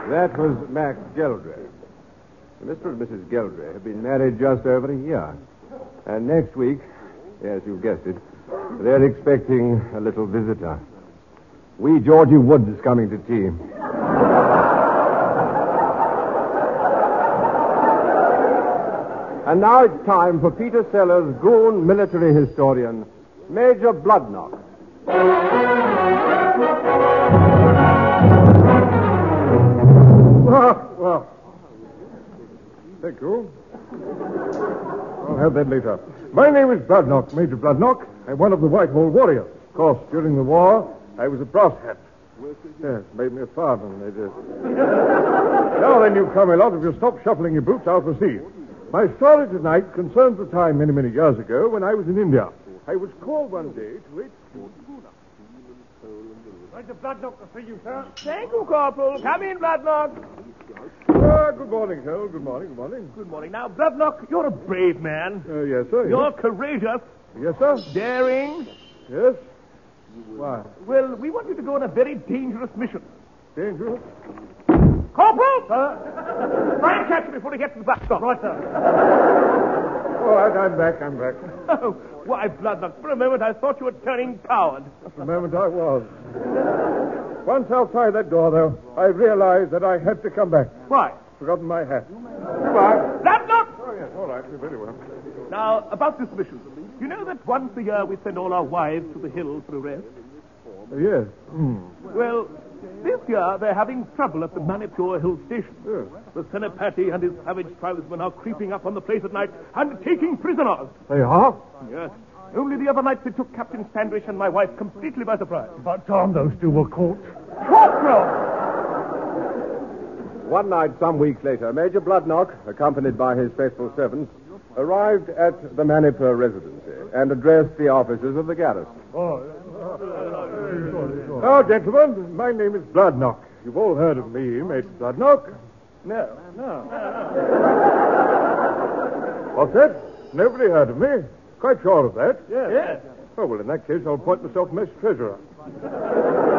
That was Max Geldray. Mr. and Mrs. Geldray have been married just over a year. And next week, yes, you guessed it, they're expecting a little visitor. Wee Georgie Woods is coming to tea. And now it's time for Peter Sellers, Goon military historian, Major Bloodnock. Well, thank you. I'll have that later. My name is Bloodnock, Major Bloodnock. I'm one of the Whitehall Warriors. Of course, during the war, I was a brass hat. Yes, made me a farthing, they did. Now then, you come a lot. If you stop shuffling your boots, I'll proceed. My story tonight concerns a time many, many years ago when I was in India. I was called one day to wait for Poona. Major Bloodnock to see you, sir. Thank you, Corporal. Come in, Bloodnock. Good morning, sir. Good morning, good morning. Good morning. Now, Bloodnock, you're a brave man. Yes, sir. You're courageous. Yes, sir. Daring. Yes. Why? Well, we want you to go on a very dangerous mission. Dangerous? Corporal! Try and catch him before he gets to the bus stop. Right, sir. All right, I'm back. Oh, why, Bloodnock, for a moment I thought you were turning coward. For a moment I was. Once outside that door, though, I realized that I had to come back. Why? Forgotten my hat. Goodbye. Bloodnock! Oh, yes, all right, very well. Now, about this mission. You know that once a year we send all our wives to the hills for a rest? Yes. Well, this year they're having trouble at the Manipur Hill Station. Yes. The Senapati and his savage tribesmen are creeping up on the place at night and taking prisoners. They are? Yes. Only the other night they took Captain Standish and my wife completely by surprise. But Tom, those two were caught. Corporal! One night, some weeks later, Major Bloodnock, accompanied by his faithful servants, arrived at the Manipur residency and addressed the officers of the garrison. Now, gentlemen, my name is Bloodnock. You've all heard of me, Major Bloodnock. No. What's that? Nobody heard of me. Quite sure of that. Yes. Oh, well, in that case, I'll appoint myself mess treasurer.